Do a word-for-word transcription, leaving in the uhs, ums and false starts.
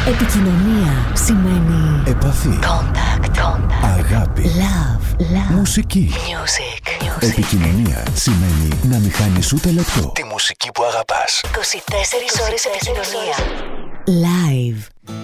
Επικοινωνία σημαίνει επαφή, contact, contact. αγάπη, Love, love. μουσική. Music, music. Επικοινωνία σημαίνει να μην χάνεις ούτε λεπτό τη μουσική που αγαπάς. είκοσι τέσσερις ώρες επικοινωνία. Live.